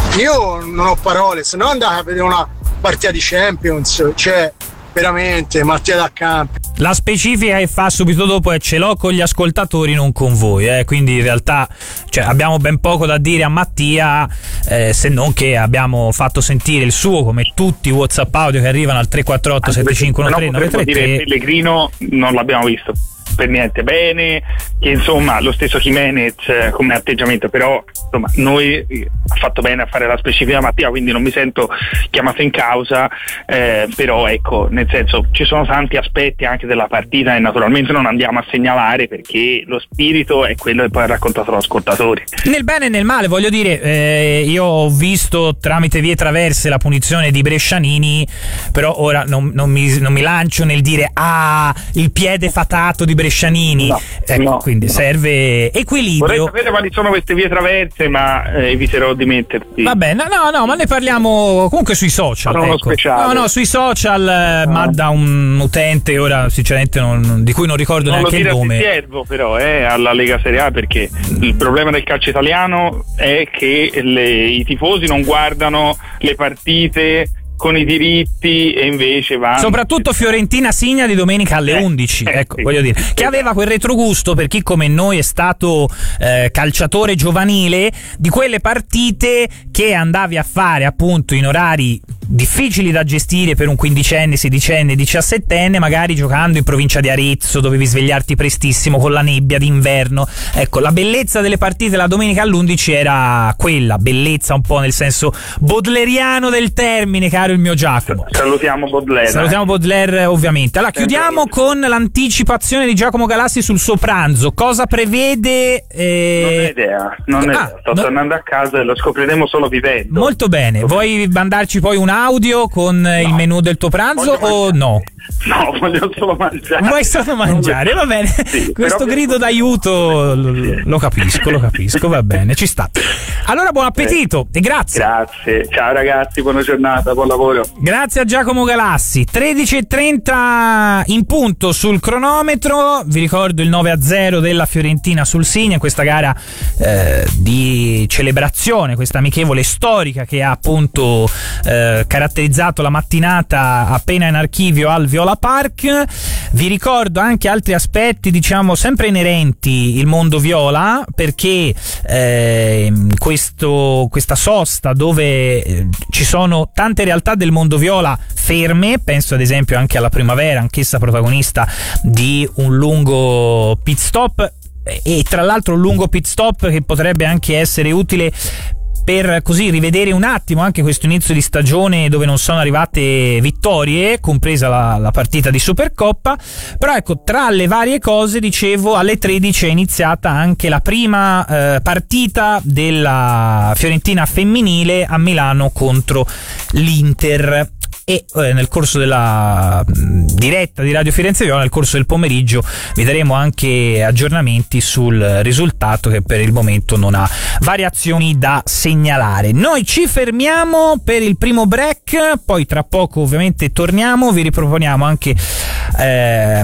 io non ho parole, se no andate a vedere una partita di Champions, cioè veramente Mattia da campo. La specifica che fa subito dopo è: ce l'ho con gli ascoltatori, non con voi, eh? Quindi in realtà cioè, abbiamo ben poco da dire a Mattia, eh, se non che abbiamo fatto sentire il suo, come tutti i WhatsApp audio che arrivano al tre quattro otto sette cinque uno tre nove tre tre. Pellegrino non l'abbiamo visto per niente bene, che insomma lo stesso Jimenez eh, come atteggiamento, però insomma noi eh, ha fatto bene a fare la specifica Mattia, quindi non mi sento chiamato in causa, eh, però ecco, nel senso ci sono tanti aspetti anche della partita e naturalmente non andiamo a segnalare, perché lo spirito è quello che poi ha raccontato l'ascoltatore. Nel bene e nel male, voglio dire, eh, io ho visto tramite vie traverse la punizione di Brescianini, però ora non, non, mi, non mi lancio nel dire ah, il piede fatato di Brescianini. No, ecco, no, quindi no. Serve equilibrio. Vorrei sapere quali sono queste vie traverse, ma eh, eviterò di metterti. Vabbè, no, no, no, ma ne parliamo comunque sui social. Ecco. No, no, sui social, eh, no. Madda un utente, ora sinceramente non, di cui non ricordo non neanche il nome. Non lo servo però eh, alla Lega Serie A, perché il problema del calcio italiano è che le, i tifosi non guardano le partite con i diritti e invece vanno soprattutto Fiorentina Signa di domenica alle eh, undici eh, ecco sì. Voglio dire che aveva quel retrogusto per chi come noi è stato eh, calciatore giovanile, di quelle partite che andavi a fare appunto in orari difficili da gestire per un quindicenne, sedicenne, diciassettenne, magari giocando in provincia di Arezzo, dovevi svegliarti prestissimo con la nebbia d'inverno. Ecco, la bellezza delle partite la domenica all'undici era quella, bellezza un po' nel senso baudelairiano del termine, caro il mio Giacomo. Salutiamo Baudelaire. Salutiamo Baudelaire ovviamente. Allora, chiudiamo con l'anticipazione di Giacomo Galassi sul suo pranzo. Cosa prevede? Eh... Non ho idea, non ah, sto no... tornando a casa e lo scopriremo solo vivendo. Molto bene, vuoi mandarci poi un audio con no. il menù del tuo pranzo o no? No, voglio solo mangiare. Vuoi solo mangiare, va bene. Sì, questo grido per... d'aiuto lo, lo capisco, lo capisco, va bene, ci sta. Allora buon appetito eh. e grazie. Grazie, ciao ragazzi, buona giornata, buon lavoro. Grazie a Giacomo Galassi. tredici e trenta in punto sul cronometro. Vi ricordo il nove a zero della Fiorentina sul Signa, questa gara eh, di celebrazione, questa amichevole storica che ha appunto eh, caratterizzato la mattinata appena in archivio al Viola Park. Vi ricordo anche altri aspetti, diciamo, sempre inerenti il mondo viola, perché eh, questo, questa sosta dove eh, ci sono tante realtà del mondo viola ferme, penso ad esempio anche alla Primavera, anch'essa protagonista di un lungo pit stop, e tra l'altro un lungo pit stop che potrebbe anche essere utile per così rivedere un attimo anche questo inizio di stagione dove non sono arrivate vittorie, compresa la, la partita di Supercoppa. Però ecco, tra le varie cose, dicevo, alle tredici è iniziata anche la prima eh, partita della Fiorentina femminile a Milano contro l'Inter. e eh, nel corso della mh, diretta di Radio Firenze Viola, nel corso del pomeriggio, vi daremo anche aggiornamenti sul risultato, che per il momento non ha variazioni da segnalare. Noi ci fermiamo per il primo break, poi tra poco ovviamente torniamo, vi riproponiamo anche eh,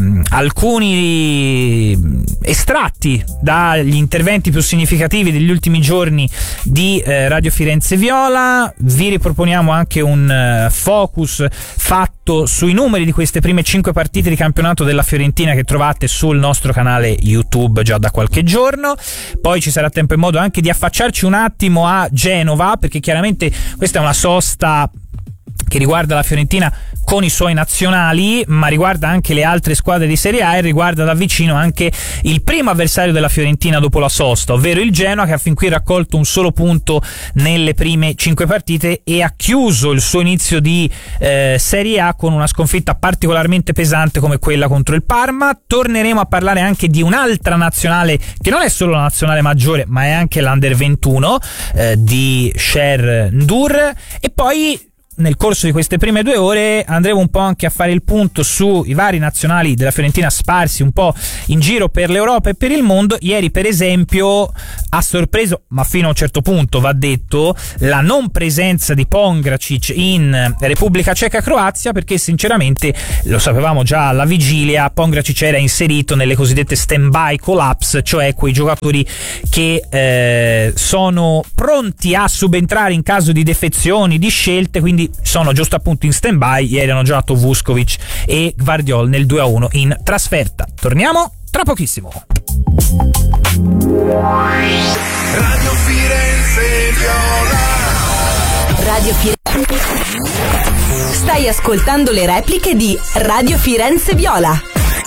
alcuni estratti dagli interventi più significativi degli ultimi giorni di eh, Radio Firenze Viola, vi riproponiamo anche un uh, focus fatto sui numeri di queste prime cinque partite di campionato della Fiorentina che trovate sul nostro canale YouTube già da qualche giorno. Poi ci sarà tempo e modo anche di affacciarci un attimo a Genova, perché chiaramente questa è una sosta che riguarda la Fiorentina con i suoi nazionali, ma riguarda anche le altre squadre di Serie A e riguarda da vicino anche il primo avversario della Fiorentina dopo la sosta, ovvero il Genoa, che ha fin qui raccolto un solo punto nelle prime cinque partite e ha chiuso il suo inizio di eh, Serie A con una sconfitta particolarmente pesante come quella contro il Parma. Torneremo a parlare anche di un'altra nazionale che non è solo la nazionale maggiore, ma è anche l'Under ventuno eh, di Sher Ndur, e poi nel corso di queste prime due ore andremo un po' anche a fare il punto sui vari nazionali della Fiorentina sparsi un po' in giro per l'Europa e per il mondo. Ieri per esempio ha sorpreso, ma fino a un certo punto va detto, la non presenza di Pongracic in Repubblica Ceca-Croazia, perché sinceramente lo sapevamo già alla vigilia, Pongracic era inserito nelle cosiddette stand-by collapse, cioè quei giocatori che eh, sono pronti a subentrare in caso di defezioni, di scelte, quindi sono giusto appunto in stand-by. Ieri hanno giocato Vuskovic e Gvardiol nel due a uno in trasferta. Torniamo tra pochissimo. Radio Firenze Viola. Radio Firenze. Stai ascoltando le repliche di Radio Firenze Viola.